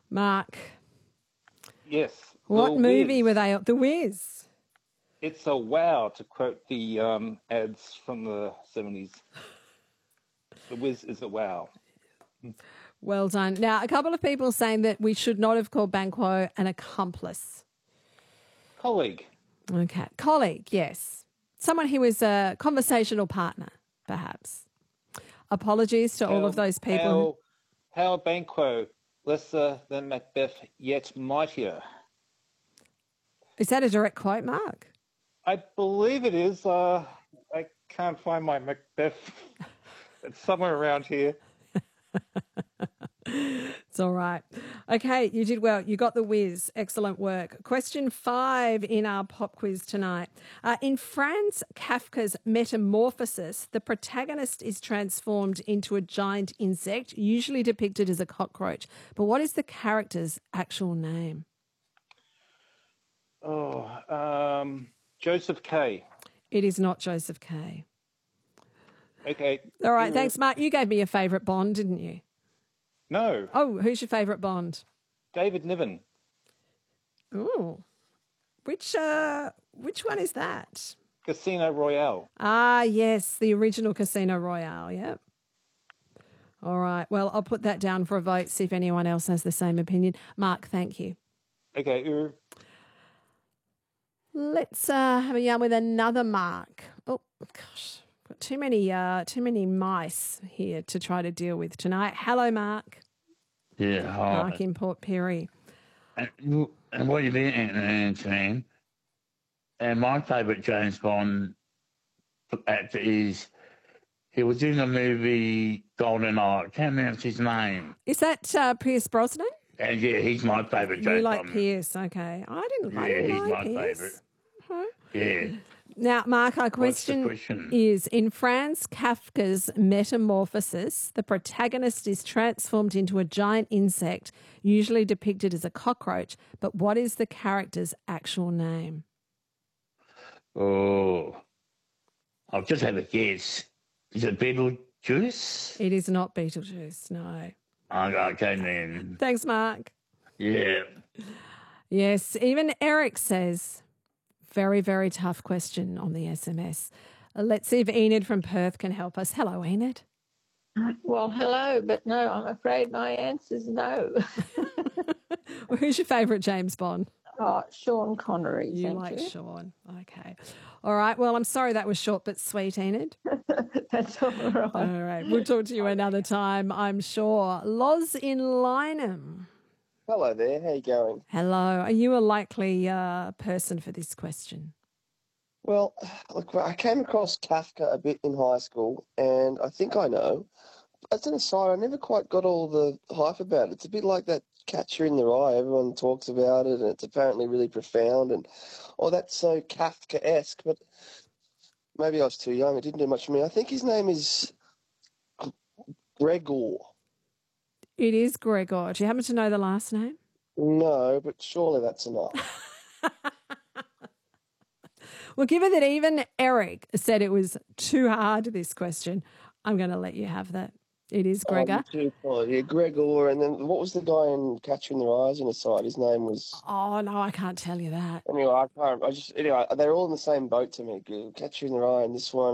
Mark, Yes. what The movie Wiz. were they on? The Wiz. It's a wow, to quote the ads from the 70s. The Wiz is a wow. Well done. Now, a couple of people saying that we should not have called Banquo an accomplice. Colleague. Okay. Colleague, yes. Someone who was a conversational partner, perhaps. Apologies to all of those people. How Banquo, lesser than Macbeth, yet mightier. Is that a direct quote, Mark? I believe it is. I can't find my Macbeth. It's somewhere around here. It's all right. Okay, you did well. You got the whiz. Excellent work. Question 5 in our pop quiz tonight. In Franz Kafka's Metamorphosis, the protagonist is transformed into a giant insect, usually depicted as a cockroach. But what is the character's actual name? Joseph K. It is not Joseph K. Okay. All right, thanks, Mark. You gave me your favourite Bond, didn't you? No. Oh, who's your favourite Bond? David Niven. Oh, which one is that? Casino Royale. Ah, yes, the original Casino Royale, yep. All right, well, I'll put that down for a vote, see if anyone else has the same opinion. Mark, thank you. Okay. Let's have a yarn with another Mark. Oh, gosh, got too many mice here to try to deal with tonight. Hello, Mark. Yeah, hi. Mark in Port Pirie. And what you've been answering, and my favourite James Bond actor is, he was in the movie Golden Eye. I can't remember his name. Is that Pierce Brosnan? And yeah, he's my favourite James Bond. You like Pierce, okay. I didn't he's like my Pierce. favourite. Huh? Yeah. Now, Mark, our question is, in Franz Kafka's Metamorphosis, the protagonist is transformed into a giant insect, usually depicted as a cockroach, but what is the character's actual name? Oh, I'll just have a guess. Is it Beetlejuice? It is not Beetlejuice, no. Okay, then. Thanks, Mark. Yeah. Yes, even Eric says, very, very tough question on the SMS. Let's see if Enid from Perth can help us. Hello, Enid. Well, hello, but no, I'm afraid my answer's no. Well, who's your favourite James Bond? Oh, Sean Connery. You like Sean. Okay. All right. Well, I'm sorry that was short but sweet, Enid. That's all right. All right. We'll talk to you another time, I'm sure. Loz in Lynham. Hello there. How you going? Hello. Are you a likely person for this question? Well, look, I came across Kafka a bit in high school, and I think I know. As an aside, I never quite got all the hype about it. It's a bit like that Catcher in the Rye. Everyone talks about it, and it's apparently really profound, and that's so Kafka-esque, but maybe I was too young. It didn't do much for me. I think his name is Gregor. It is Gregor. Do you happen to know the last name? No, but surely that's enough. Well, given that even Eric said it was too hard, this question, I'm going to let you have that. It is Gregor. Yeah, Gregor. And then what was the guy in Catcher in the Rye in the side? His name was... Oh, no, I can't tell you that. Anyway, they're all in the same boat to me. Catcher in the Rye and this one.